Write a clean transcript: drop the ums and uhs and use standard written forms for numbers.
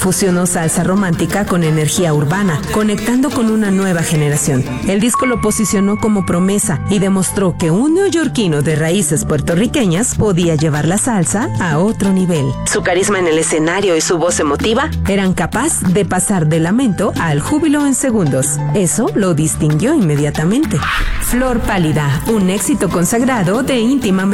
Fusionó salsa romántica con energía urbana, conectando con una nueva generación. El disco lo posicionó como promesa y demostró que un neoyorquino de raíces puertorriqueñas podía llevar la salsa a otro nivel. Su carisma en el escenario y su voz emotiva eran capaz de pasar del lamento al júbilo en segundos. Eso lo distinguió inmediatamente. Flor Pálida, un éxito consagrado de Íntimamente